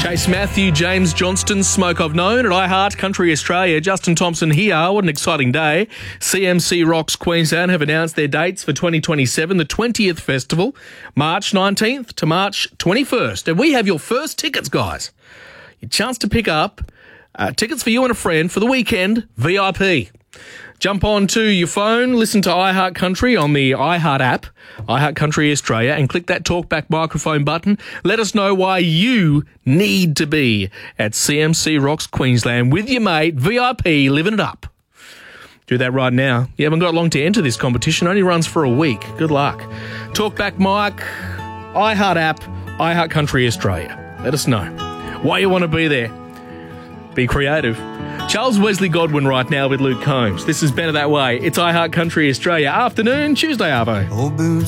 Chase Matthew, James Johnston, Smoke I've Known at iHeart Country Australia. Justin Thompson here. What an exciting day. CMC Rocks Queensland have announced their dates for 2027, the 20th festival, March 19th to March 21st. And we have your first tickets, guys. Your chance to pick up tickets for you and a friend for the weekend, VIP. Jump onto your phone, listen to iHeart Country on the iHeart app, iHeart Country Australia, and click that talkback microphone button. Let us know why you need to be at CMC Rocks Queensland with your mate, VIP, living it up. Do that right now. You haven't got long to enter this competition. It only runs for a week. Good luck. Talkback mic, iHeart app, iHeart Country Australia. Let us know why you want to be there. Be creative. Charles Wesley Godwin right now with Luke Combs. This is Better That Way. It's iHeart Country Australia. Afternoon, Tuesday, Arvo.